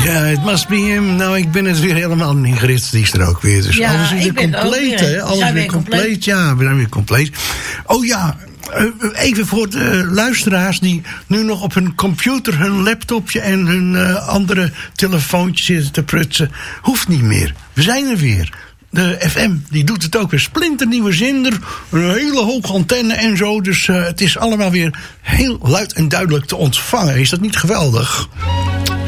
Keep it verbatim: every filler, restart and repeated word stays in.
Ja, het must be him. Nou, ik ben het weer helemaal niet gerits, die is er ook weer. Dus ja, alles is weer compleet, hè? Alles weer, weer compleet. compleet. Ja, we zijn weer compleet. Oh ja, even voor de luisteraars die nu nog op hun computer, hun laptopje en hun uh, andere telefoontje zitten te prutsen. Hoeft niet meer. We zijn er weer. De F M, die doet het ook weer. Splinternieuwe zender, een hele hoge antenne en zo. Dus uh, het is allemaal weer heel luid en duidelijk te ontvangen. Is dat niet geweldig?